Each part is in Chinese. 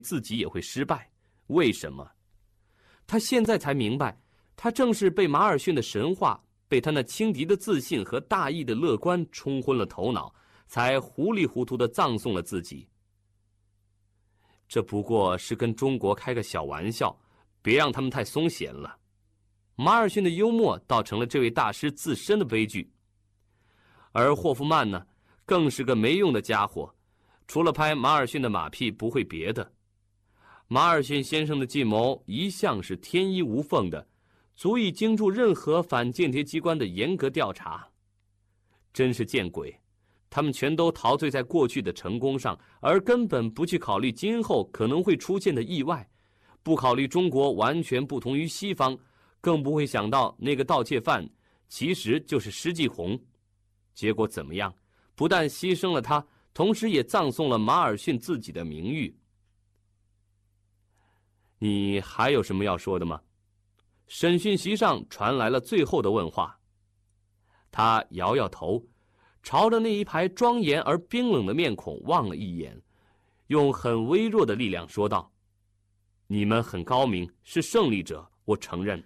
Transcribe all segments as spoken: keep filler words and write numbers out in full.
自己也会失败。为什么？他现在才明白，他正是被马尔逊的神话，被他那轻敌的自信和大义的乐观冲昏了头脑，才糊里糊涂地葬送了自己。这不过是跟中国开个小玩笑，别让他们太松懈了。马尔逊的幽默倒成了这位大师自身的悲剧。而霍夫曼呢，更是个没用的家伙，除了拍马尔逊的马屁不会别的。马尔逊先生的计谋一向是天衣无缝的，足以经住任何反间谍机关的严格调查。真是见鬼，他们全都陶醉在过去的成功上，而根本不去考虑今后可能会出现的意外，不考虑中国完全不同于西方，更不会想到那个盗窃犯其实就是施继红。结果怎么样？不但牺牲了他，同时也葬送了马尔逊自己的名誉。你还有什么要说的吗？审讯席上传来了最后的问话。他摇摇头，朝着那一排庄严而冰冷的面孔望了一眼，用很微弱的力量说道：你们很高明，是胜利者，我承认。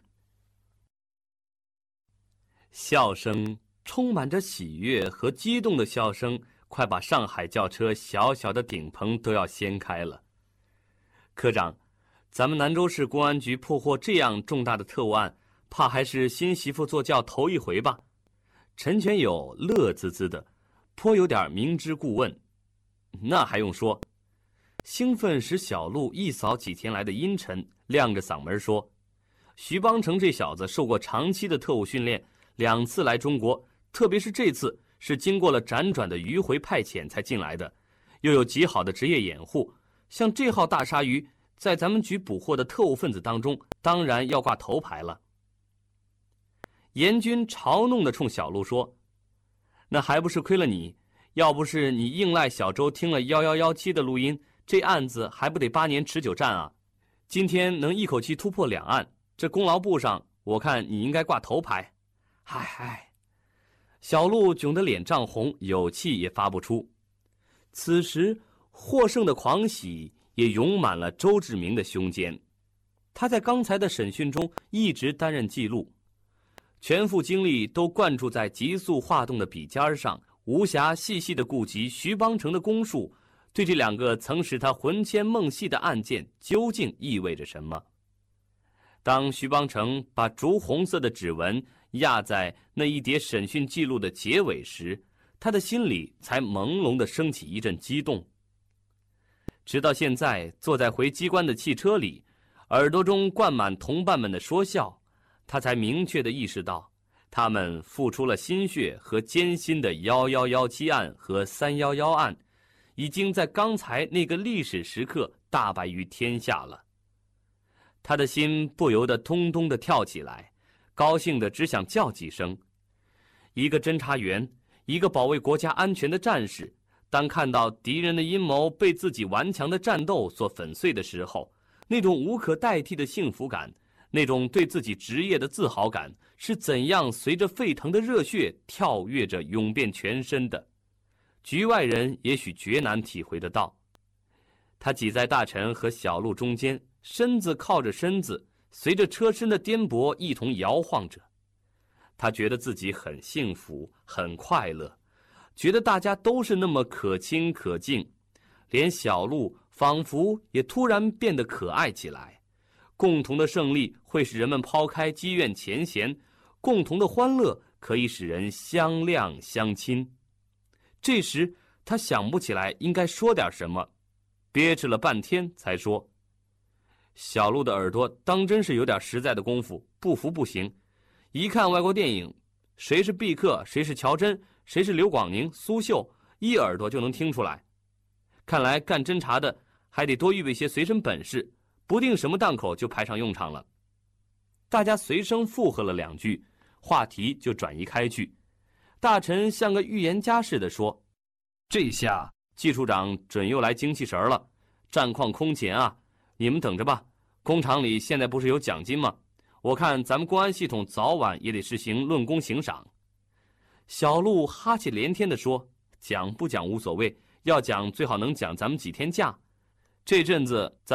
笑声充满着喜悦和激动的笑声，快把上海轿车小小的顶棚都要掀开了。科长，咱们南州市公安局破获这样重大的特务案，怕还是新媳妇做轿头一回吧？陈全友乐滋滋的，颇有点明知故问。那还用说？兴奋使小陆一扫几天来的阴沉，亮着嗓门说：徐邦成这小子受过长期的特务训练，两次来中国，特别是这次是经过了辗转的迂回派遣才进来的，又有极好的职业掩护。像这号大鲨鱼，在咱们局捕获的特务分子当中，当然要挂头牌了。严军嘲弄地冲小陆说：那还不是亏了你，要不是你硬赖小周听了一一一七的录音，这案子还不得八年持久战啊！今天能一口气突破两案，这功劳簿上我看你应该挂头牌。嗨嗨，小陆窘得脸涨红，有气也发不出。此时获胜的狂喜也涌满了周志明的胸间。他在刚才的审讯中一直担任记录，全副精力都灌注在急速画动的笔尖上，无暇细细地顾及徐邦成的供述对这两个曾使他魂牵梦系的案件究竟意味着什么。当徐邦成把竹红色的指纹压在那一叠审讯记录的结尾时，他的心里才朦胧地升起一阵激动。直到现在，坐在回机关的汽车里，耳朵中灌满同伴们的说笑，他才明确地意识到，他们付出了心血和艰辛的一一一七案和三一一案，已经在刚才那个历史时刻大败于天下了。他的心不由得通通地跳起来，高兴得只想叫几声。一个侦察员，一个保卫国家安全的战士，当看到敌人的阴谋被自己顽强的战斗所粉碎的时候，那种无可代替的幸福感，那种对自己职业的自豪感，是怎样随着沸腾的热血跳跃着涌遍全身的。局外人也许绝难体会得到。他挤在大臣和小陆中间，身子靠着身子，随着车身的颠簸一同摇晃着。他觉得自己很幸福，很快乐，觉得大家都是那么可亲可敬，连小陆仿佛也突然变得可爱起来。共同的胜利会使人们抛开积怨前嫌，共同的欢乐可以使人相谅相亲。这时他想不起来应该说点什么，憋斥了半天才说：小陆的耳朵当真是有点实在的功夫，不服不行。一看外国电影，谁是毕克，谁是乔真，谁是刘广宁、苏绣，一耳朵就能听出来。看来干侦察的还得多预备些随身本事，不定什么档口就派上用场了。大家随声附和了两句，话题就转移开去。大臣像个预言家似的说：这下季处长准又来精气神了，战况空前啊，你们等着吧，工厂里现在不是有奖金吗？我看咱们公安系统早晚也得实行论功行赏。小陆哈气连天地说：奖不奖无所谓，要奖最好能奖咱们几天假。 这阵子在